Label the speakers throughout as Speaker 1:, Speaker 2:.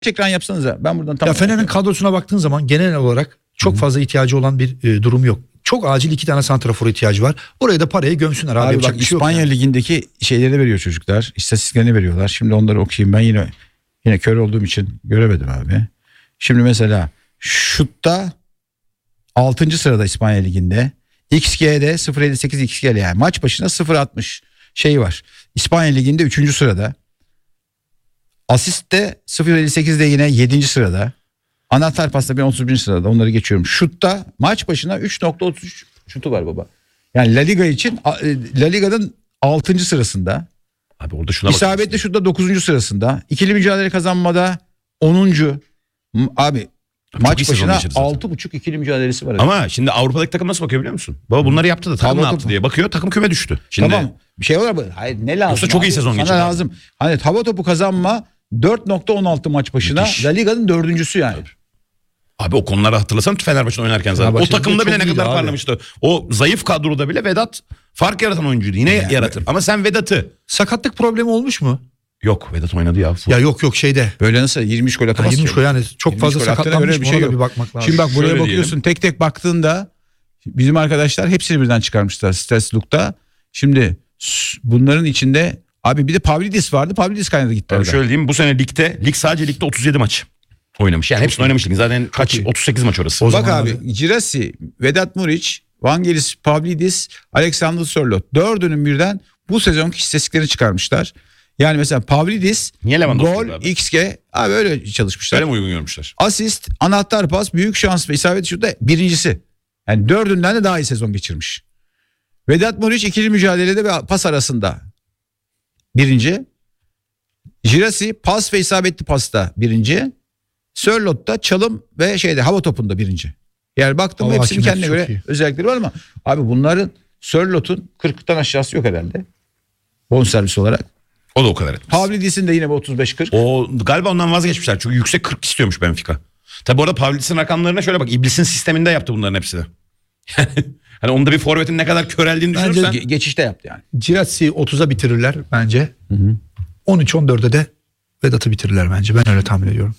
Speaker 1: ekran yapsanıza. Ben buradan
Speaker 2: Ya Fener'in kadrosuna baktığın zaman genel olarak çok fazla ihtiyacı olan bir durum yok. Çok acil 2 tane santrafor ihtiyacı var. Buraya da parayı gömsünler abi.
Speaker 1: Abi bak, İspanya Ligi'ndeki şeyleri veriyor çocuklar. İstatistiklerini veriyorlar. Şimdi onları okuyayım. Ben yine kör olduğum için göremedim abi. Şimdi mesela şutta 6. sırada İspanya Ligi'nde. XG'de 0.58 XG, yani maç başına 0.60 şey var. İspanya Ligi'nde 3. sırada. Asist'te 0.58'de yine 7. sırada. Anahtar pasta 31. sırada, onları geçiyorum. Şutta maç başına 3.33 şutu var baba. Yani La Liga için La Liga'nın 6. sırasında.
Speaker 3: Abi orada şuna
Speaker 1: İsabetli şutta 9. sırasında. İkili mücadele kazanmada 10. Abi maç başına 6.5 ikili mücadelesi var.
Speaker 3: Ama şimdi Avrupa'daki takım nasıl bakıyor biliyor musun? Baba bunları yaptı da takım ne yaptı diye bakıyor, takım küme düştü. Şimdi
Speaker 1: tamam, bir şey var mı? Hayır, ne lazım?
Speaker 3: Yoksa çok iyi sezon geçirdi.
Speaker 1: Sana lazım. Hani hava topu kazanma 4.16 maç başına.
Speaker 3: Müthiş.
Speaker 1: La Liga'nın 4.'sü yani.
Speaker 3: Abi o konuları hatırlasam Fenerbahçe'nin oynarken zaten. O takımda bile ne kadar parlamıştı. O zayıf kadroda bile Vedat fark yaratan oyuncuydu. Yine yaratır. Ama sen Vedat'ı...
Speaker 2: Sakatlık problemi olmuş mu?
Speaker 3: Yok, Vedat oynadı ya.
Speaker 2: Ya yok şeyde.
Speaker 1: Böyle nasıl 23 gol atamaz.
Speaker 2: 23 gol yani çok fazla sakatlanmış, bir şey yok. Bir bakmak lazım.
Speaker 1: Şimdi bak buraya
Speaker 3: Şöyle
Speaker 1: bakıyorsun
Speaker 3: diyelim.
Speaker 1: tek tek baktığında bizim arkadaşlar hepsini birden çıkarmışlar Statsbook'ta. Şimdi bunların içinde abi bir de Pavlidis vardı. Pavlidis kaynadı gitti.
Speaker 3: Yani şöyle diyeyim, bu sene lig sadece ligde 37 maç oynamış. Yani hepsini oynamış lig. Zaten kaç 38 maç orası.
Speaker 1: Bak abi Girassi, Vedat Muriç, Vangelis, Pavlidis, Alexander Sörloth, dördünün birden bu sezonki istatistiklerini çıkarmışlar. Yani mesela Pavlidis gol, XG abi öyle çalışmışlar.
Speaker 3: Öyle mi uygun görmüşler?
Speaker 1: Asist, anahtar pas, büyük şans ve isabet şutu birincisi. Yani dördünden de daha iyi sezon geçirmiş. Vedat Muriç ikili mücadelede ve pas arasında birinci. Girassi pas ve isabetli pasta birinci. Sörloth'ta çalım ve hava topunda birinci. Yani baktım
Speaker 2: Allah,
Speaker 1: hepsinin kendine göre
Speaker 2: iyi.
Speaker 1: özellikleri var ama abi bunların Sörloth'un 40'tan aşağısı yok herhalde. Bonservis olarak.
Speaker 3: O da o kadar etmez.
Speaker 1: Pavlidis'in de yine bu 35-40.
Speaker 3: O galiba ondan vazgeçmişler. Çünkü yüksek 40 istiyormuş Benfica. Tabi orada Pavlidis'in rakamlarına şöyle bak. İblisin sisteminde yaptı bunların hepsini. Hani onda bir forvetin ne kadar köreldiğini
Speaker 1: Bence
Speaker 3: düşünürsen.
Speaker 1: geçişte yaptı yani.
Speaker 2: Girassi 30'a bitirirler bence. 13-14'e de Vedat'ı bitirirler bence. Ben öyle tahmin ediyorum.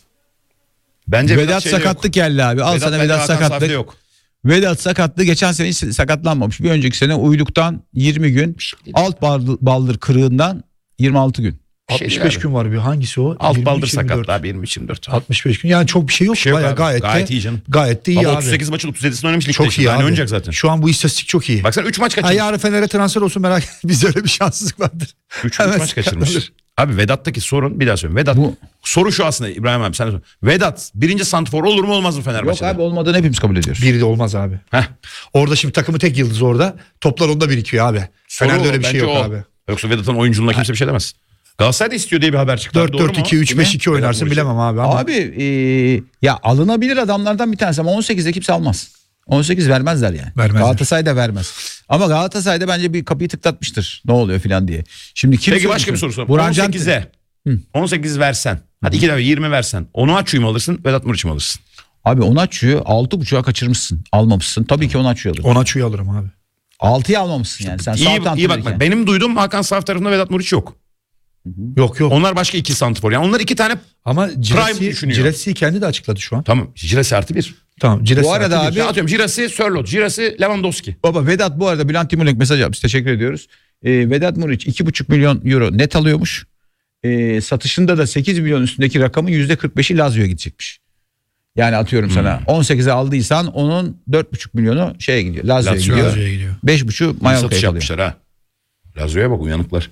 Speaker 3: Bence
Speaker 1: Vedat sakatlık geldi abi. Al sana Vedat sakatlık.
Speaker 3: Yok.
Speaker 1: Vedat sakatlığı geçen sene hiç sakatlanmamış. Bir önceki sene uyluktan 20 gün, alt baldır kırığından 26 gün.
Speaker 2: 65 gün var bir, hangisi o?
Speaker 3: Alt
Speaker 2: 23,
Speaker 3: baldır
Speaker 2: 24.
Speaker 3: sakat abi 23-24.
Speaker 2: 65 gün yani çok bir şey yok.
Speaker 3: Bir şey yok
Speaker 2: Bayağı
Speaker 3: abi.
Speaker 2: gayet
Speaker 3: iyi canım.
Speaker 2: Gayet de iyi
Speaker 3: Ama
Speaker 2: abi.
Speaker 3: 38 maçın 37'sini oynamış ligde.
Speaker 2: Çok iyi abi.
Speaker 3: Oynayacak zaten.
Speaker 2: Şu an bu istatistik çok iyi.
Speaker 3: Baksana 3 maç
Speaker 2: Ha,
Speaker 3: kaçırmış.
Speaker 2: yarın Fener'e transfer olsun merak etme. Bizde öyle bir şanssızlık vardır.
Speaker 3: 3
Speaker 2: Hemen
Speaker 3: maç kaçırmış.
Speaker 2: sakatlanır.
Speaker 3: Abi Vedat'taki sorun, bir daha söyleyeyim. Vedat soru şu aslında İbrahim abi, sen de sor. Vedat birinci santrfor olur mu olmaz mı Fenerbahçe'de?
Speaker 1: Yok abi, olmadığını hepimiz kabul ediyoruz.
Speaker 2: Biri de olmaz abi.
Speaker 3: Heh.
Speaker 2: Orada şimdi takımı tek yıldız orada. Toplar onda birikiyor abi. Fener'de öyle bir şey
Speaker 3: bence
Speaker 2: yok
Speaker 3: o.
Speaker 2: abi.
Speaker 3: Yoksa Vedat'ın oyunculuğuna kimse bir şey demez. Galatasaray da istiyor diye bir haber çıktı.
Speaker 2: 4-4-2-3-5-2 oynarsın bilemem abi. Ama.
Speaker 1: Abi ya alınabilir adamlardan bir tanesi ama 18'de kimse almaz. 18 vermezler yani.
Speaker 2: Vermezler.
Speaker 1: Galatasaray da vermez. Ama Galatasaray'da bence bir kapıyı tıklatmıştır. Ne oluyor filan diye. Şimdi kim
Speaker 3: Peki başka bir soru sorayım.
Speaker 1: Burhan
Speaker 3: 18'e 18 versen. Hadi 2 defa 20 versen. Onu Açu'yu mu alırsın, Vedat Muriç'i mi alırsın?
Speaker 1: Abi Onaçu'yu 6.5'a kaçırmışsın. Almamışsın. Tabii ki Onaçu'yu alırım.
Speaker 2: Onaçu'yu alırım abi.
Speaker 1: 6'ya almamışsın yani. Sen
Speaker 3: İyi bakma. Benim duyduğum Hakan Saf tarafında Vedat Muriç yok.
Speaker 2: Yok.
Speaker 3: Onlar başka 2 santrfor. Yani onlar 2 tane
Speaker 2: Ama
Speaker 3: düşünüyor.
Speaker 2: Girassi kendi de açıkladı şu an.
Speaker 3: tamam. Girassi +1.
Speaker 2: Tamam. Girassi
Speaker 1: Bu arada abi
Speaker 3: Atıyorum Girassi, Sörloth, Girassi, Lewandowski.
Speaker 1: baba Vedat bu arada Bülent Timurlenk mesaj yapmış. Teşekkür ediyoruz. Vedat Muriç 2,5 milyon euro net alıyormuş. Satışında da 8 milyon üstündeki rakamın %45'i Lazio'ya gidecekmiş. Yani atıyorum sana 18'e aldıysan onun 4,5 milyonu şeye gidiyor. Lazio'ya gidiyor. 5,5 Mallorca'ya
Speaker 3: Satış
Speaker 1: kalıyor.
Speaker 3: yapmışlar ha. Lazio'ya bak, uyanıklar.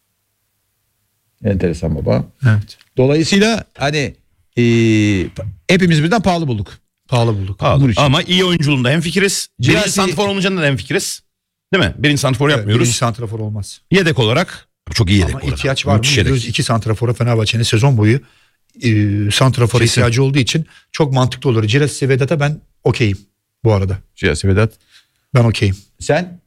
Speaker 1: Enteresan baba.
Speaker 2: Evet.
Speaker 1: Dolayısıyla hani hepimiz birden pahalı bulduk.
Speaker 2: Pahalı bulduk.
Speaker 1: Muriç.
Speaker 3: Ama iyi oyunculuğunda hemfikiriz. Birinci
Speaker 1: Girassi-
Speaker 3: santrfor olmayacağında da hemfikiriz. Değil mi? Birinci santrfor yapmıyoruz.
Speaker 2: Birinci santrafor olmaz.
Speaker 3: Yedek olarak çok iyi yedek.
Speaker 2: Ama
Speaker 3: bu arada.
Speaker 2: ihtiyaç var mı?
Speaker 3: Müthiş yedek.
Speaker 2: 2 santrafora Fenerbahçe'nin sezon boyu santrafora
Speaker 3: Kesin.
Speaker 2: ihtiyacı olduğu için çok mantıklı olur. Girassi Vedat'a ben okeyim bu arada.
Speaker 1: Girassi Vedat.
Speaker 2: Ben okeyim.
Speaker 1: Sen?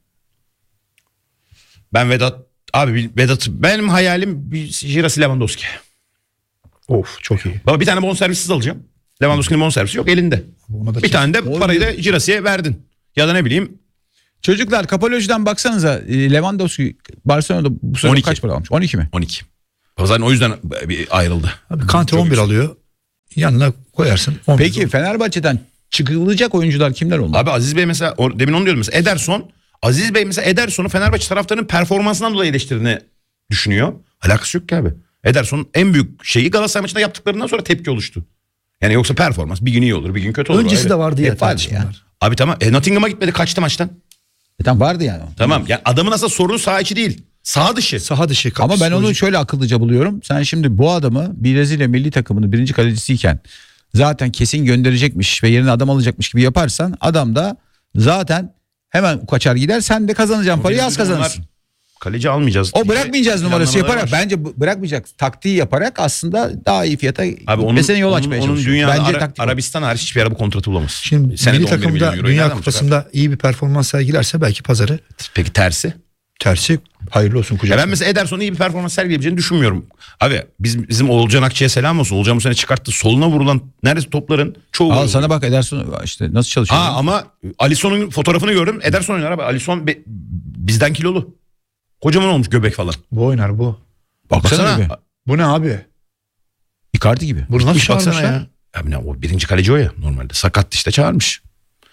Speaker 3: Ben Vedat benim hayalim bir Girassi, Lewandowski.
Speaker 2: Of çok iyi.
Speaker 3: Baba bir tane bonservissiz alacağım. Lewandowski'nin bonservisi yok elinde.
Speaker 2: Ona da
Speaker 3: Bir tane de parayı da Girasi'ye verdin. Ya da ne bileyim.
Speaker 1: Çocuklar Kapaloj'dan baksanıza Lewandowski Barcelona'da bu sene
Speaker 3: 12.
Speaker 1: kaç para almış? 12 mi?
Speaker 3: 12. Baba zaten o yüzden bir ayrıldı.
Speaker 2: Abi Kante
Speaker 3: Çok
Speaker 2: 11
Speaker 3: yüksek.
Speaker 2: alıyor. yanına koyarsın. 11.
Speaker 1: Peki Fenerbahçe'den çıkılacak oyuncular kimler olmalı?
Speaker 3: Abi Aziz Bey mesela demin onu diyordum mesela Ederson. Aziz Bey mesela Ederson'u Fenerbahçe taraftarının performansından dolayı eleştirdiğini düşünüyor. Alakası yok ki abi. Ederson'un en büyük şeyi Galatasaray maçında yaptıklarından sonra tepki oluştu. Yani yoksa performans bir gün iyi olur bir gün kötü olur.
Speaker 2: Öncesi
Speaker 3: Öyle.
Speaker 2: de vardı ya
Speaker 1: Hep vardı
Speaker 2: tartışmalar.
Speaker 3: Abi tamam Nottingham'a gitmedi kaçtı maçtan.
Speaker 1: Tam vardı yani.
Speaker 3: Tamam yani adamın aslında sorunu saha içi değil. Saha dışı.
Speaker 2: Saha dışı.
Speaker 1: Ama ben onu
Speaker 2: psikolojik.
Speaker 1: şöyle akıllıca buluyorum. Sen şimdi bu adamı Brezilya milli takımının birinci kalecisiyken zaten kesin gönderecekmiş ve yerine adam alacakmış gibi yaparsan adam da zaten hemen kaçar gider. Sen de kazanacağın parayı az kazanırsın.
Speaker 3: Kaleci almayacağız.
Speaker 1: O bırakmayacağız numarası
Speaker 3: planlamaları
Speaker 1: yaparak.
Speaker 3: var.
Speaker 1: Bence bırakmayacak. Taktiği yaparak aslında daha iyi fiyata
Speaker 3: Abi
Speaker 1: gitmesine yol açmaya
Speaker 3: onun
Speaker 1: çalışıyor.
Speaker 3: dünyada
Speaker 1: Bence taktik o.
Speaker 3: Arabistan hariç hiçbir yere bu kontratı bulamaz.
Speaker 2: Şimdi
Speaker 3: Senede
Speaker 2: milli
Speaker 3: 11 milyon
Speaker 2: takımda
Speaker 3: euroyu
Speaker 2: Dünya
Speaker 3: nereden
Speaker 2: Kupası'nda iyi bir performans sergilerse belki pazarı
Speaker 3: çıkar? Peki tersi?
Speaker 2: tersi hayırlı olsun
Speaker 3: Ya
Speaker 2: kucak.
Speaker 3: ben mesela Ederson'un iyi bir performans sergileyebileceğini düşünmüyorum. Abi bizim Oğulcan Akçı'ya selam olsun. Oğulcan bu sene çıkarttı. Soluna vurulan neredeyse topların çoğu.
Speaker 1: Al sana bak Ederson işte nasıl çalışıyor.
Speaker 3: Ama Alisson'un fotoğrafını gördüm. Ederson oynar abi. Alisson bizden kilolu. Kocaman olmuş göbek falan.
Speaker 2: Bu oynar bu.
Speaker 1: Baksana.
Speaker 3: Baksana.
Speaker 1: Abi.
Speaker 2: Bu ne abi?
Speaker 1: Icardi gibi.
Speaker 2: Bunu nasıl
Speaker 3: Baksana
Speaker 2: çağırmışlar?
Speaker 3: ya. Abi ne o birinci kaleci o ya normalde. Sakattı işte çağırmış.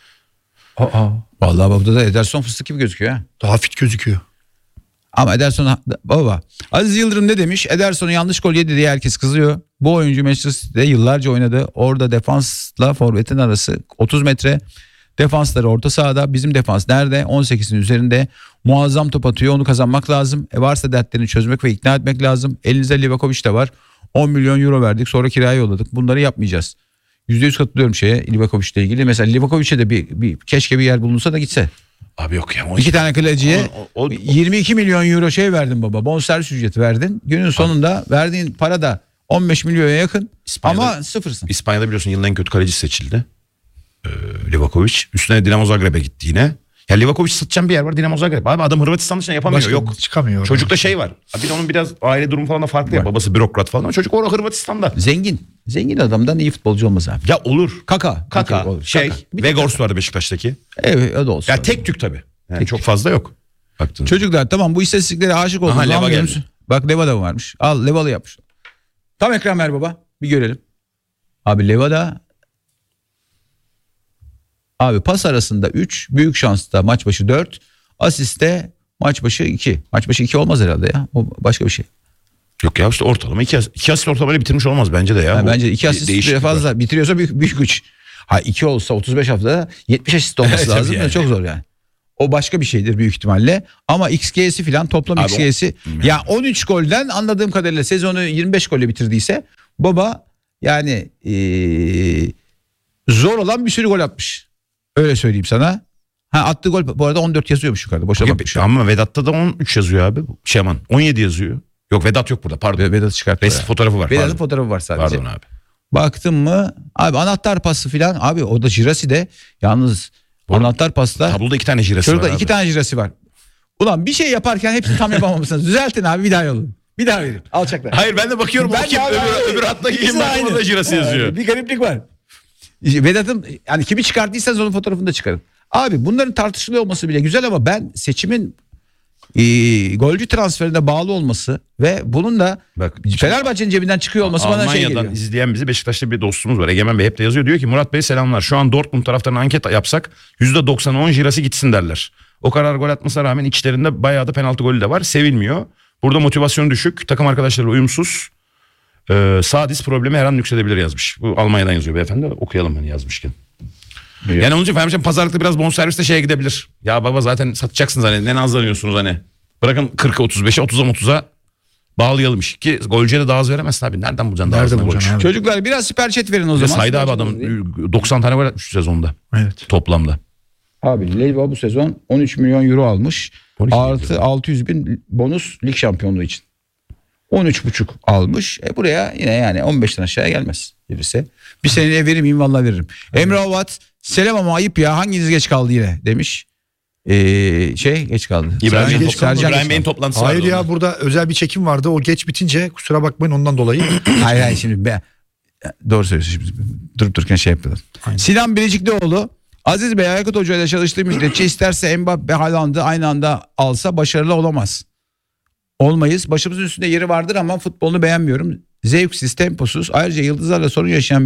Speaker 2: Aa,
Speaker 1: Vallahi burada da Ederson fıstık gibi gözüküyor ha.
Speaker 2: daha fit gözüküyor.
Speaker 1: Ama Ederson baba Aziz Yıldırım ne demiş? Ederson'un yanlış gol yedi diye herkes kızıyor. Bu oyuncu Manchester City'de yıllarca oynadı. Orada defansla forvetin arası 30 metre. Defansları orta sahada. Bizim defans nerede? 18'in üzerinde. Muazzam top atıyor. Onu kazanmak lazım. Varsa dertlerini çözmek ve ikna etmek lazım. Elinizde Livakovic de var. 10 milyon euro verdik. Sonra kiraya yolladık. Bunları yapmayacağız. %100 katılıyorum Livakovic'le ilgili. Mesela Livakovic'e de bir keşke bir yer bulunsa da gitse.
Speaker 3: Abi yok ya.
Speaker 1: İki tane kaleciye
Speaker 3: O-
Speaker 1: 22 milyon euro verdin baba. Bonservis ücreti verdin. Günün sonunda verdiğin para da 15 milyona yakın.
Speaker 3: İspanya'da-
Speaker 1: Ama sıfırsın.
Speaker 3: İspanya'da biliyorsun yılın en kötü kalecisi seçildi. Livakovic. Üstüne Dinamo Zagreb'e gitti yine. Ya Livakovic satacağım bir yer var Dinamo Zagreb. Abi adam Hırvatistan dışında yapamıyor.
Speaker 2: Başka
Speaker 3: Yok.
Speaker 2: çıkamıyor.
Speaker 3: Çocukta şey var. Bir de onun biraz aile durumu falan da farklı ya. Babası bürokrat falan ama çocuk orada Hırvatistan'da.
Speaker 1: Zengin. Zengin adamdan iyi futbolcu olmaz abi.
Speaker 3: Ya olur.
Speaker 1: Kaka.
Speaker 3: Olur.
Speaker 1: Bir
Speaker 3: Vegors vardı Beşiktaş'taki.
Speaker 1: Evet o da olsun.
Speaker 3: Ya tek tük tabii. Yani çok fazla yok. Baktın.
Speaker 1: Çocuklar tamam bu istatistiklere aşık
Speaker 3: Aha,
Speaker 1: oldunuz.
Speaker 3: Leva
Speaker 1: Anlıyor
Speaker 3: geldi.
Speaker 1: musun? Bak Leva da varmış. Al Leva'lı yapmış. Tam ekran ver baba. Bir görelim. Abi Leva da abi pas arasında 3, büyük şansta maç başı 4, asiste maç başı 2. Maç başı 2 olmaz herhalde ya. O başka bir şey.
Speaker 3: Yok ya işte ortalama 2 asist ortalamayla bitirmiş olmaz bence de ya.
Speaker 1: Yani
Speaker 3: Bu
Speaker 1: bence 2
Speaker 3: bir
Speaker 1: asist
Speaker 3: değişiklik
Speaker 1: bile
Speaker 3: var.
Speaker 1: fazla. Bitiriyorsa büyük güç. Ha 2 olsa 35 haftada 70 asist olması
Speaker 3: Tabii
Speaker 1: lazım.
Speaker 3: yani.
Speaker 1: Çok zor yani. O başka bir şeydir büyük ihtimalle. Ama XG'si falan toplam
Speaker 3: Abi
Speaker 1: XG'si.
Speaker 3: o-
Speaker 1: Ya 13 golden anladığım kadarıyla sezonu 25 golle bitirdiyse baba yani zor olan bir sürü gol atmış. Öyle söyleyeyim sana. Ha attığı gol bu arada 14 yazıyormuş yukarıda. Boşa bakmış.
Speaker 3: Ama Vedat'ta da 13 yazıyor abi. Aman 17 yazıyor. Yok Vedat yok burada pardon.
Speaker 1: Vedat'ı çıkarttı.
Speaker 3: Resim fotoğrafı var.
Speaker 1: Vedat'ın
Speaker 3: Pardon.
Speaker 1: fotoğrafı var sadece.
Speaker 3: Pardon abi.
Speaker 1: Baktın mı abi anahtar pası falan abi o da Jirasi de yalnız anahtar pasla
Speaker 3: Tabloda 2 tane jiresi
Speaker 1: şurada
Speaker 3: var
Speaker 1: 2
Speaker 3: abi.
Speaker 1: tane Jirasi var. Ulan bir şey yaparken hepsini tam yapamamışsınız. Düzeltin abi bir daha yollayın. Bir daha verin. Alçaklar.
Speaker 3: Hayır ben de bakıyorum.
Speaker 1: Ben
Speaker 3: o kim?
Speaker 1: de abi,
Speaker 3: Öbür hattaki
Speaker 1: İkisi
Speaker 3: kim?
Speaker 1: de
Speaker 3: Bak
Speaker 1: aynı.
Speaker 3: orada jiresi yazıyor.
Speaker 1: Bir gariplik var. Vedat'ın yani kimi çıkarttıysanız onun fotoğrafını da çıkarın. Abi bunların tartışılıyor olması bile güzel ama ben seçimin golcü transferine bağlı olması ve bunun da
Speaker 3: Bak
Speaker 1: Fenerbahçe'nin cebinden çıkıyor olması bana şey
Speaker 3: Almanya'dan
Speaker 1: geliyor.
Speaker 3: izleyen bizi Beşiktaş'ta bir dostumuz var. Egemen Bey hep de yazıyor. Diyor ki Murat Bey selamlar. Şu an Dortmund taraftarına anket yapsak %90 jirası gitsin derler. O kadar gol atmasına rağmen içlerinde bayağı da penaltı golü de var. Sevilmiyor. Burada motivasyon düşük. Takım arkadaşları uyumsuz. Sağ diz problemi her an yükselebilir yazmış. Bu Almanya'dan yazıyor beyefendi. Okuyalım hani yazmışken.
Speaker 1: Evet.
Speaker 3: Yani onun için Fenerbahçe pazarlıkta biraz bonserviste şeye gidebilir. Ya baba zaten satacaksınız hani ne nazlanıyorsunuz hani. Bırakın 40'a 35'e 30'a 30'a bağlayalım iş. Ki golcüye de daha az veremezsin abi. Nereden bulacaksın daha
Speaker 2: Nerede
Speaker 3: azından
Speaker 2: bulacaksın
Speaker 3: golcü?
Speaker 2: abi?
Speaker 1: Çocuklar biraz süper chat verin o
Speaker 3: Bir de
Speaker 1: zaman.
Speaker 3: saydı abi
Speaker 1: Süper
Speaker 3: adam
Speaker 1: chat verin.
Speaker 3: 90 tane gol atmış sezonda
Speaker 2: Evet.
Speaker 3: toplamda.
Speaker 1: Abi Leyva bu sezon 13 milyon euro almış.
Speaker 3: 12
Speaker 1: Artı 600 bin bonus lig şampiyonluğu için. 13,5 almış. Buraya yine yani 15'ten aşağıya gelmez gelirse. Bir seneye vereyim vallahi veririm. Emre Ovat selam ama ayıp ya hanginiz geç kaldı yine demiş. Geç kaldı.
Speaker 3: İbrahim Bey'in
Speaker 2: Sercan
Speaker 3: İbrahim Bey'in toplantısı
Speaker 2: Hayır
Speaker 3: vardı
Speaker 2: ya
Speaker 3: onda.
Speaker 2: burada özel bir çekim vardı. O geç bitince kusura bakmayın ondan dolayı.
Speaker 1: Hayır şimdi doğru söylüyorsun şimdi durup dururken şey yapalım.
Speaker 2: Aynen.
Speaker 1: Sinan Biricik'oğlu Aziz Bey Aykut Hoca ile çalıştığı müddetçe isterse Mbappe Haaland'ı aynı anda alsa başarılı olamaz. Olmayız. Başımızın üstünde yeri vardır ama futbolunu beğenmiyorum. Zevksiz, temposuz. Ayrıca yıldızlarla sorun yaşayan